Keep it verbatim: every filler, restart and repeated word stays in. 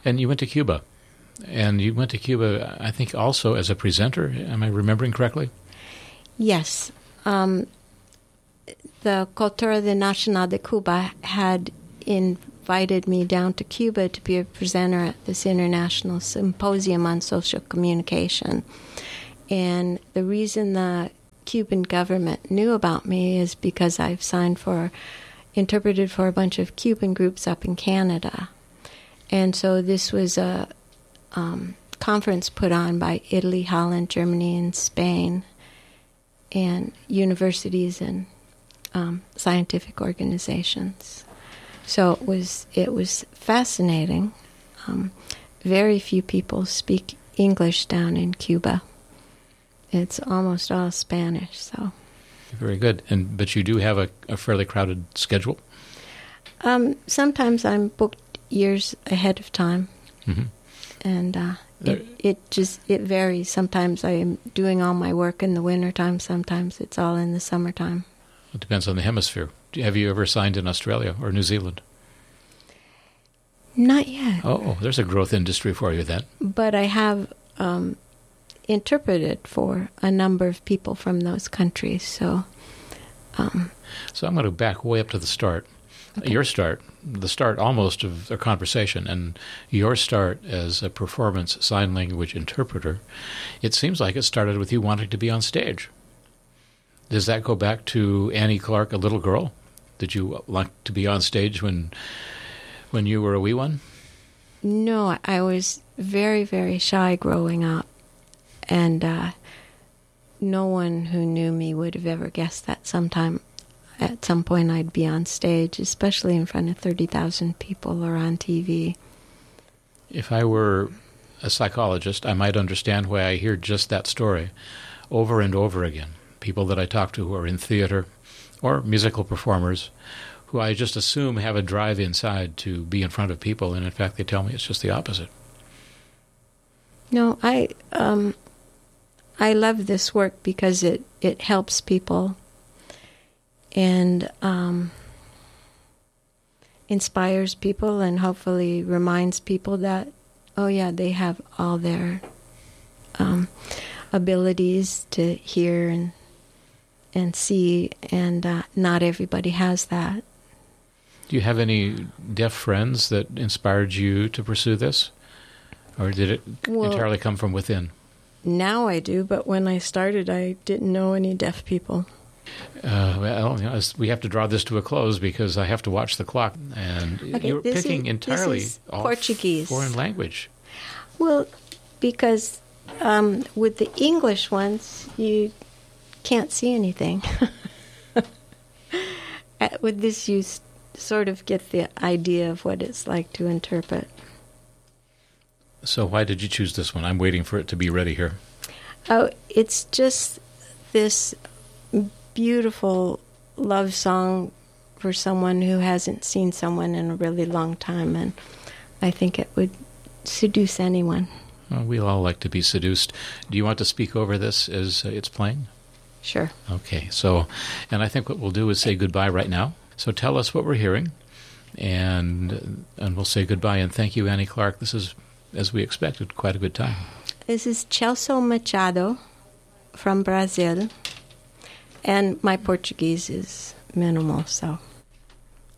And you went to Cuba. And you went to Cuba, I think, also as a presenter. Am I remembering correctly? Yes. Um, the Cultura de Nacional de Cuba had invited me down to Cuba to be a presenter at this international symposium on social communication. And the reason the Cuban government knew about me is because I've signed for, interpreted for a bunch of Cuban groups up in Canada. And so this was a um, conference put on by Italy, Holland, Germany, and Spain, and universities and um, scientific organizations. So it was it was fascinating. Um, very few people speak English down in Cuba. It's almost all Spanish. So very good. And but you do have a, a fairly crowded schedule. Um, sometimes I'm booked years ahead of time, mm-hmm. and uh, it, it just it varies. Sometimes I am doing all my work in the wintertime. Sometimes it's all in the summertime. It depends on the hemisphere. Have you ever signed in Australia or New Zealand? Not yet. Oh, there's a growth industry for you then. But I have um, interpreted for a number of people from those countries. So, um, so I'm going to back way up to the start. Okay. Your start, the start almost of a conversation, and your start as a performance sign language interpreter, it seems like it started with you wanting to be on stage. Does that go back to Annie Clark, a little girl? Did you like to be on stage when when you were a wee one? No, I was very, very shy growing up, and uh, no one who knew me would have ever guessed that sometime at some point I'd be on stage, especially in front of thirty thousand people or on T V. If I were a psychologist, I might understand why I hear just that story over and over again. People that I talk to who are in theater or musical performers who I just assume have a drive inside to be in front of people, and in fact they tell me it's just the opposite. No, I um, I love this work because it, it helps people and um, inspires people and hopefully reminds people that, oh yeah, they have all their um, abilities to hear and and see, and uh, not everybody has that. Do you have any deaf friends that inspired you to pursue this? Or did it well, entirely come from within? Now I do, but when I started, I didn't know any deaf people. Uh, well, you know, we have to draw this to a close because I have to watch the clock. And okay, you're picking is, entirely all Portuguese. foreign language. Well, because um, with the English ones, you can't see anything. With this, you sort of get the idea of what it's like to interpret. So why did you choose this one? I'm waiting for it to be ready here. Oh, it's just this beautiful love song for someone who hasn't seen someone in a really long time, and I think it would seduce anyone. Well, we all like to be seduced. Do you want to speak over this as uh, it's playing? Sure. Okay, so, and I think what we'll do is say goodbye right now. So tell us what we're hearing, and and we'll say goodbye, and thank you, Annie Clark. This is, as we expected, quite a good time. This is Celso Machado from Brazil, and my Portuguese is minimal, so...